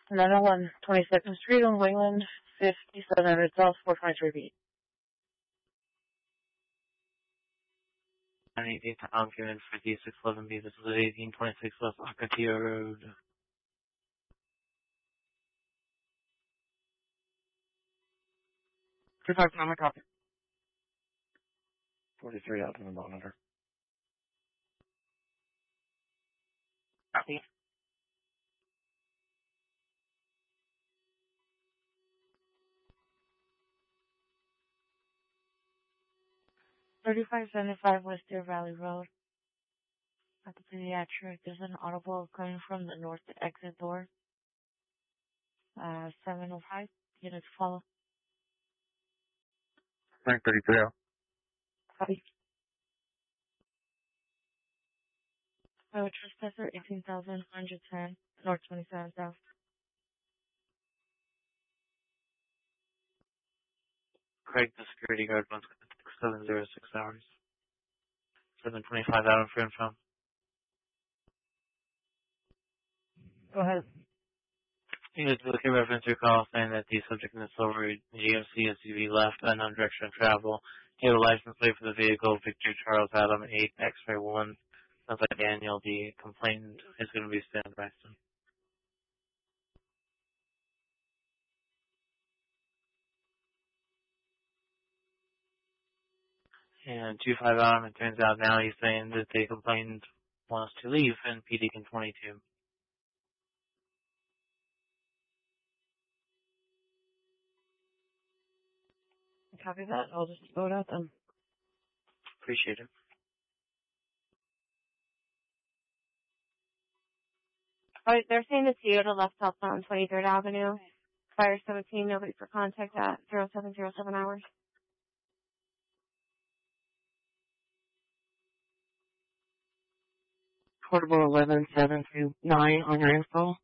901 22nd Street on Wayland, 5700 South, 423 feet. 988 to Algernon for D611B. This is 1826 West Acatia Road. 259, copy. 43 out in the monitor. Copy. $3575 West Deer Valley Road. At the pediatric, there's an audible coming from the north exit door. 705. Units follow. Rank 33 out. Copy. Highway trespasser 18,110 North 27 South. Craig, the security guard wants 706 hours. 725 out for info. Go ahead. You guys looking at reference your call saying that the subject in the silver GMC SUV left unknown direction of travel. He had a license plate for the vehicle, Victor Charles Adam 8 X-ray 1. Sounds like Daniel, the complainant, is going to be standing by soon. And 25 Adam, it turns out now he's saying that the complainant wants to leave and PD can 22. Copy that. I'll just load out them. Appreciate it. Alright, they're saying the Toyota left southbound 23rd Avenue. Fire 17, nobody for contact at 0707 hours. Portable 11729 on your info.